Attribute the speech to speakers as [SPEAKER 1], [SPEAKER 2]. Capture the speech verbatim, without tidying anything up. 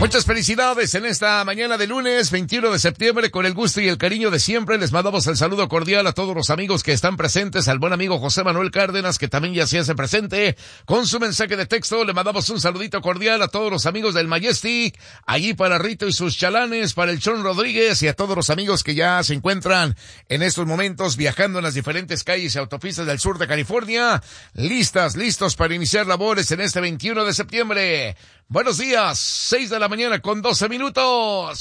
[SPEAKER 1] Muchas felicidades en esta mañana de lunes veintiuno de septiembre. Con el gusto y el cariño de siempre les mandamos el saludo cordial a todos los amigos que están presentes, al buen amigo José Manuel Cárdenas, que también ya se hace presente con su mensaje de texto. Le mandamos un saludito cordial a todos los amigos del Majestic, allí para Rito y sus chalanes, para el Chon Rodríguez y a todos los amigos que ya se encuentran en estos momentos viajando en las diferentes calles y autopistas del sur de California, listas, listos para iniciar labores en este veintiuno de septiembre. Buenos días, seis de la mañana con doce minutos.